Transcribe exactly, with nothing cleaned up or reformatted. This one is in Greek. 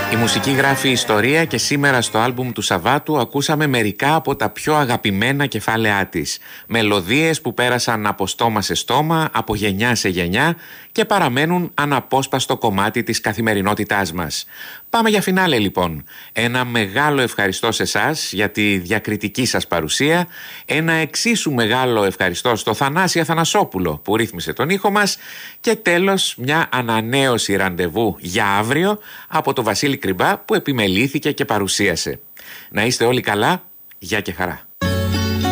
Η μουσική γράφει ιστορία και σήμερα στο άλμπουμ του Σαββάτου ακούσαμε μερικά από τα πιο αγαπημένα κεφάλαιά της. Μελωδίες που πέρασαν από στόμα σε στόμα, από γενιά σε γενιά και παραμένουν αναπόσπαστο κομμάτι της καθημερινότητάς μας. Πάμε για φινάλε λοιπόν. Ένα μεγάλο ευχαριστώ σε εσάς για τη διακριτική σας παρουσία. Ένα εξίσου μεγάλο ευχαριστώ στο Θανάση Αθανασόπουλο που ρύθμισε τον ήχο μας. Και τέλος μια ανανέωση ραντεβού για αύριο από το Βασίλη Κρυμπά που επιμελήθηκε και παρουσίασε. Να είστε όλοι καλά, γεια και χαρά.